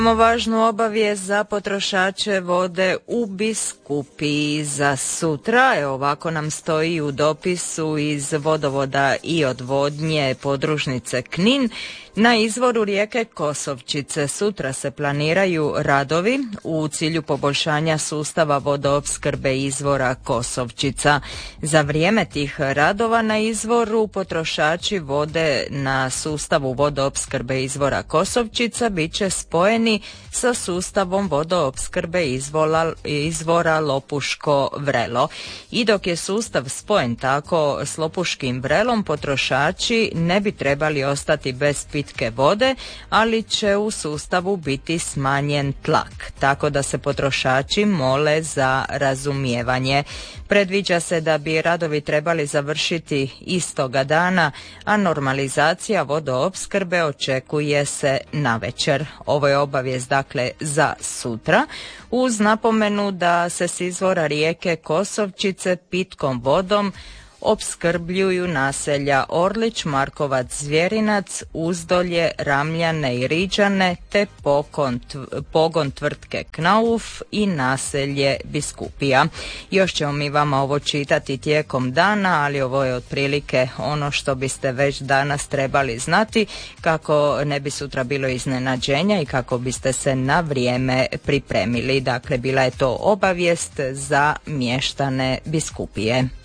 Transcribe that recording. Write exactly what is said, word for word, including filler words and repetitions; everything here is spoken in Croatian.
Imamo važnu obavijest za potrošače vode u Biskupiji za sutra. Evo ovako nam stoji u dopisu iz vodovoda i odvodnje podružnice Knin. Na izvoru rijeke Kosovčice sutra se planiraju radovi u cilju poboljšanja sustava vodoopskrbe izvora Kosovčica. Za vrijeme tih radova na izvoru potrošači vode na sustavu vodoopskrbe izvora Kosovčica bit će spojeni sa sustavom vodoopskrbe izvora, izvora Lopuško vrelo. I dok je sustav spojen tako s Lopuškim vrelom, potrošači ne bi trebali ostati bez pitke vode, ali će u sustavu biti smanjen tlak, tako da se potrošači mole za razumijevanje. Predviđa se da bi radovi trebali završiti istoga dana, a normalizacija vodoopskrbe očekuje se navečer. Ovo je obavijest dakle za sutra, uz napomenu da se s izvora rijeke Kosovčice pitkom vodom opskrbljuju naselja Orlić, Markovac, Zvjerinac, Uzdolje, Ramljane i Riđane te pokon, pogon tvrtke Knauf i naselje Biskupija. Još ćemo mi vama ovo čitati tijekom dana, ali ovo je otprilike ono što biste već danas trebali znati kako ne bi sutra bilo iznenađenja i kako biste se na vrijeme pripremili. Dakle, bila je to obavijest za mještane Biskupije.